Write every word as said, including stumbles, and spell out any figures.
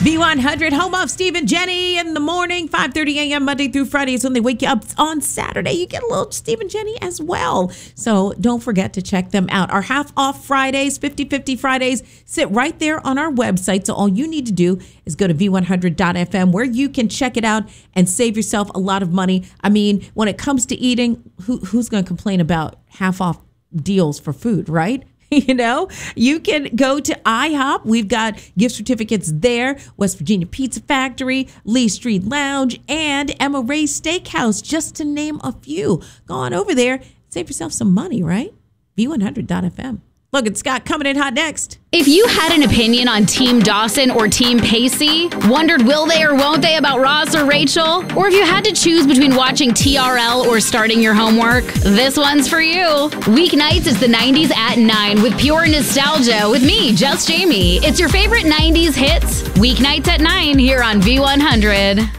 V one hundred, home of Steve and Jenny in the morning, five thirty a.m. Monday through Friday is when they wake you up. On Saturday, you get a little Steve and Jenny as well. So don't forget to check them out. Our half off Fridays, fifty fifty Fridays, sit right there on our website. So all you need to do is go to v one hundred dot f m where you can check it out and save yourself a lot of money. I mean, when it comes to eating, who, who's going to complain about half off deals for food, right? You know, you can go to IHOP. We've got gift certificates there. West Virginia Pizza Factory, Lee Street Lounge, and Emma Ray's Steakhouse, just to name a few. Go on over there. Save yourself some money, right? v one hundred dot f m. Look at Scott coming in hot next. If you had an opinion on Team Dawson or Team Pacey, wondered will they or won't they about Ross or Rachel, or if you had to choose between watching T R L or starting your homework, this one's for you. Weeknights is the nineties at nine with pure nostalgia with me, Just Jamie. It's your favorite nineties hits. Weeknights at nine here on V one hundred.